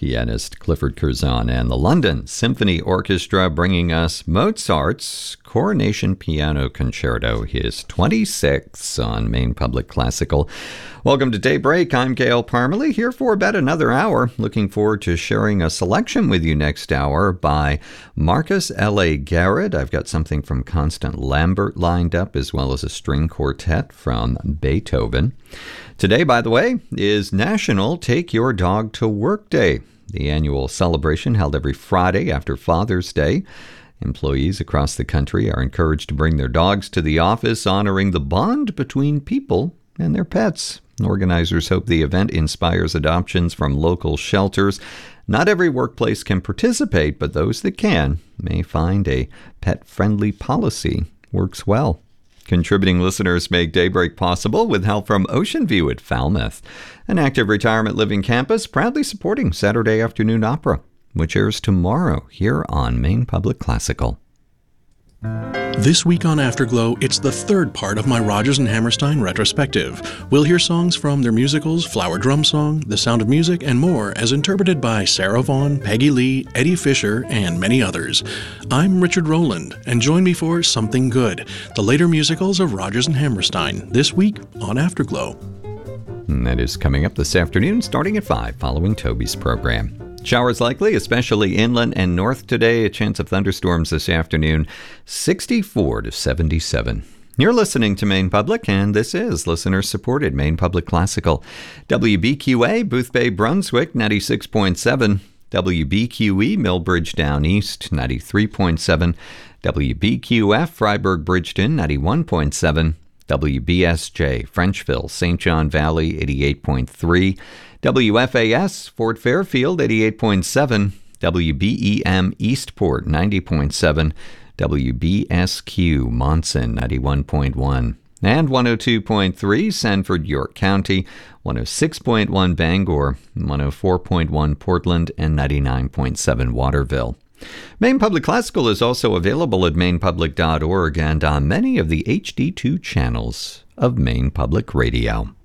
pianist Clifford Curzon, and the London Symphony Orchestra bringing us Mozart's Coronation Piano Concerto, his 26th on Maine Public Classical. Welcome to Daybreak. I'm Gail Parmalee, here for about another hour. Looking forward to sharing a selection with you next hour by Marcus L.A. Garrett. I've got something from Constant Lambert lined up, as well as a string quartet from Beethoven. Today, by the way, is National Take Your Dog to Work Day, the annual celebration held every Friday after Father's Day. Employees across the country are encouraged to bring their dogs to the office, honoring the bond between people and their pets. Organizers hope the event inspires adoptions from local shelters. Not every workplace can participate, but those that can may find a pet-friendly policy works well. Contributing listeners make Daybreak possible with help from Ocean View at Falmouth, an active retirement living campus proudly supporting Saturday Afternoon Opera, which airs tomorrow here on Maine Public Classical. This week on Afterglow, it's the third part of my Rodgers and Hammerstein retrospective. We'll hear songs from their musicals Flower Drum Song, The Sound of Music, and more, as interpreted by Sarah Vaughan, Peggy Lee, Eddie Fisher, and many others. I'm Richard Rowland, and join me for Something Good, the later musicals of Rodgers and Hammerstein, this week on Afterglow. And that is coming up this afternoon, starting at 5, following Toby's program. Showers likely, especially inland and north today. A chance of thunderstorms this afternoon, 64 to 77. You're listening to Maine Public, and this is listener-supported Maine Public Classical. WBQA, Boothbay, Brunswick, 96.7. WBQE, Millbridge Down East, 93.7. WBQF, Freiburg, Bridgeton, 91.7. WBSJ, Frenchville, St. John Valley, 88.3. WFAS, Fort Fairfield, 88.7. WBEM, Eastport, 90.7. WBSQ, Monson, 91.1. And 102.3, Sanford, York County, 106.1, Bangor, 104.1, Portland, and 99.7, Waterville. Maine Public Classical is also available at mainepublic.org and on many of the HD2 channels of Maine Public Radio.